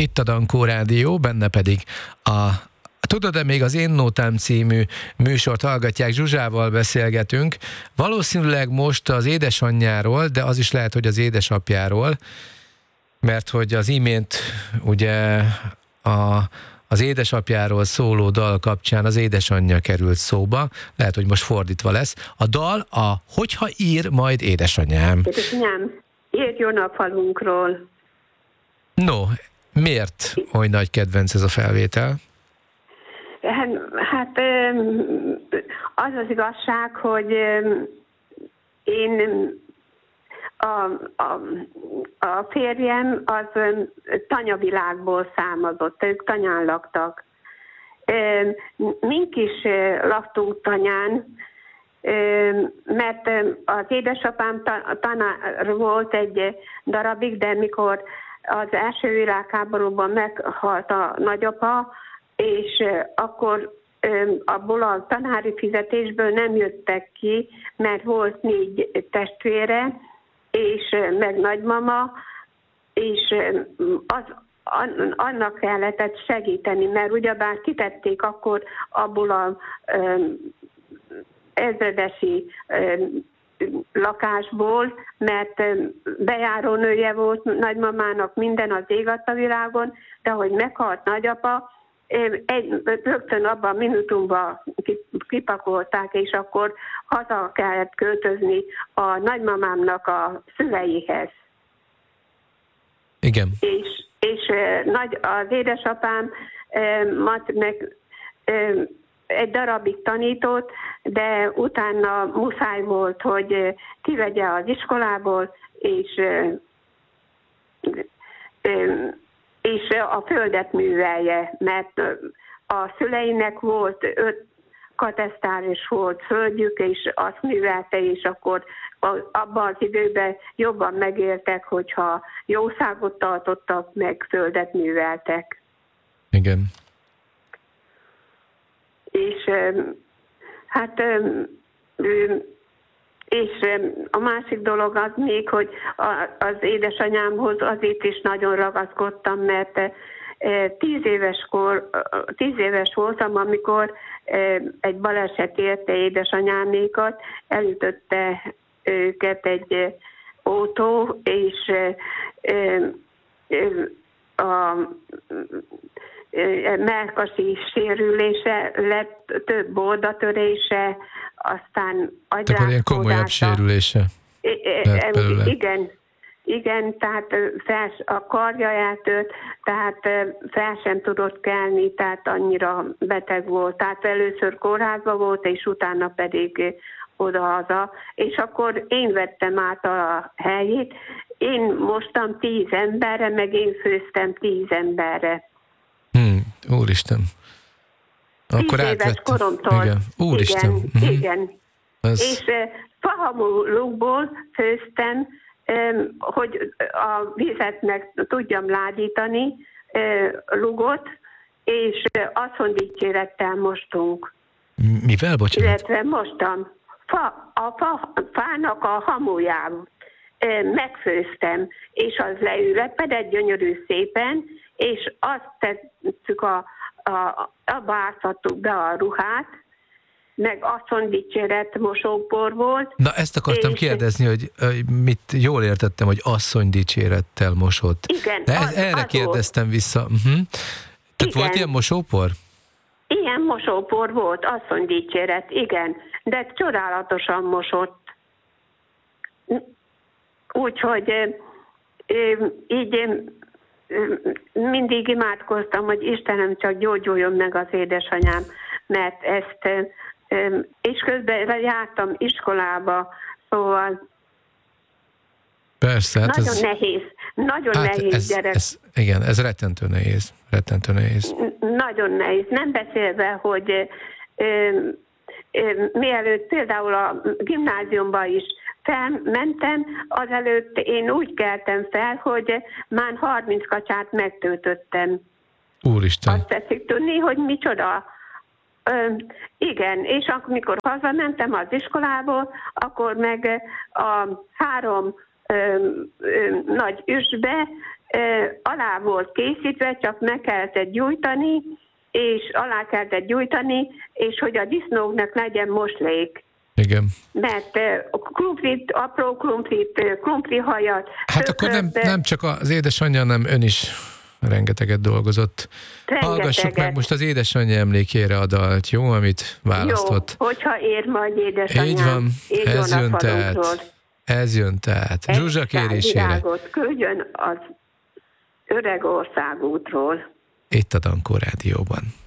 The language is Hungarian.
Itt a Dankó Rádió, benne pedig a Tudod-e, még az Én Nótám című műsort hallgatják, Zsuzsával beszélgetünk. Valószínűleg most az édesanyjáról, de az is lehet, hogy az édesapjáról, mert hogy az imént ugye az édesapjáról szóló dal kapcsán az édesanyja került szóba, lehet, hogy most fordítva lesz. A dal a Hogyha ír majd édesanyám. Édesanyám, írjon a falunkról. No, miért oly nagy kedvenc ez a felvétel? Hát az az igazság, hogy én a férjem az tanyavilágból származott, ők tanyán laktak. Mink is laktunk tanyán, mert az édesapám tanár volt egy darabig, de mikor az első világháborúban meghalt a nagyapa, és akkor abból a tanári fizetésből nem jöttek ki, mert volt 4 testvére, és meg nagymama, és annak kellett segíteni, mert ugyebár kitették akkor abból a ezredesi lakásból, mert bejárónője volt nagymamának, minden az ég adta világon, de ahogy meghalt nagyapa, rögtön abban a minutumban kipakolták, és akkor haza kellett költözni a nagymamámnak a szüleihez. Igen. És az édesapám meg egy darabig tanított, de utána muszáj volt, hogy kivegye az iskolából, és a földet művelje, mert a szüleinek volt 5 katesztáris volt földjük, és azt művelte, és akkor abban az időben jobban megéltek, hogyha jószágot tartottak, meg földet műveltek. Igen. És hát és a másik dolog az még, hogy az édesanyámhoz azért is nagyon ragaszkodtam, mert 10 éves voltam, amikor egy baleset érte édesanyámékat, elütötte őket egy autó, és a mellkasi sérülése lett, több oldatörése, aztán agyrázkódása. Akkor ilyen komolyabb sérülése Igen, tehát a karja eltört, tehát fel sem tudott kelni, tehát annyira beteg volt. Tehát először kórházban volt, és utána pedig odahaza. És akkor én vettem át a helyét. Én mostam 10 emberre, meg én főztem 10 emberre. Úristen. Akkor 10 éves koromtól. Igen. Úristen. Igen. És fahamulukból főztem, hogy a vizet meg tudjam ládítani, lugot, és asszonydicsérettel mostunk. Mivel, bocsánat? Illetve mostam. Fának a hamuját megfőztem, és az leülepedett gyönyörű szépen, és azt tettük abba áztattuk be a ruhát, meg asszonydicséret mosópor volt. Na, ezt akartam kérdezni, hogy mit jól értettem, hogy asszonydicsérettel mosott. Igen, de erre kérdeztem volt. Vissza. Tehát igen. Volt ilyen mosópor? Ilyen mosópor volt, asszonydicséret, igen, de csodálatosan mosott. Úgyhogy így mindig imádkoztam, hogy Istenem, csak gyógyuljon meg az édesanyám, mert ezt, és közben jártam iskolába, szóval persze, hát nagyon nehéz gyerek. Igen, ez rettentő nehéz. Nagyon nehéz, nem beszélve, hogy mielőtt például a gimnáziumba is felmentem, azelőtt én úgy keltem fel, hogy már 30 kacsát megtöltöttem. Úristen! Azt teszik tudni, hogy micsoda. Igen, és amikor hazamentem az iskolából, akkor meg a 3 nagy üstbe alá volt készítve, csak meg kellett gyújtani, és alá kellett gyújtani, és hogy a disznóknak legyen moslék. Igen. Mert krumplit, apró krumplihajat... Hát akkor nem csak az édesanyja, hanem ön is rengeteget dolgozott. Hallgassuk meg most az édesanyja emlékére a dalt, jó, amit választott. Jó, hogyha ér majd édesanyám. Így van, ez jön tehát. Zsuzsa kérésére. Virágot küldjön az Öreg Országútról. Itt a Dankó Rádióban.